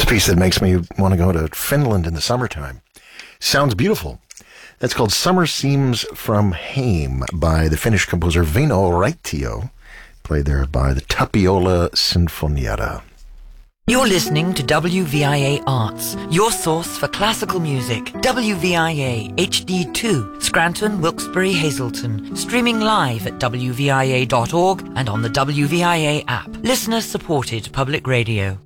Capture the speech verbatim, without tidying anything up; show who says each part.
Speaker 1: It's a piece that makes me want to go to Finland in the summertime. Sounds beautiful. That's called Summer Seems from Hame by the Finnish composer Väinö Raitio, played there by the Tapiola Sinfonietta.
Speaker 2: You're listening to W V I A Arts, your source for classical music. W V I A H D two, Scranton, Wilkes-Barre, Hazleton. Streaming live at w v i a dot org and on the W V I A app. Listener-supported public radio.